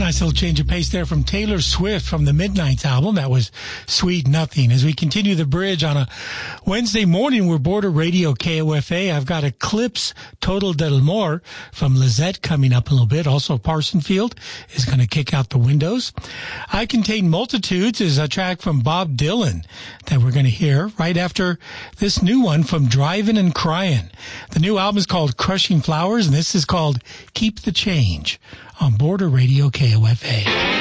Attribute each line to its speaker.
Speaker 1: Nice little change of pace there from Taylor Swift from the Midnights album. That was Sweet Nothing. As we continue the bridge on a Wednesday morning, we're Border Radio KOFA. I've got Eclipse Total Del Amor from Lizette coming up a little bit. Also, Parsonfield is going to kick out the windows. I Contain Multitudes is a track from Bob Dylan that we're going to hear right after this new one from Drivin' and Cryin'. The new album is called Crushing Flowers, and this is called Keep the Change on Border Radio KOFA.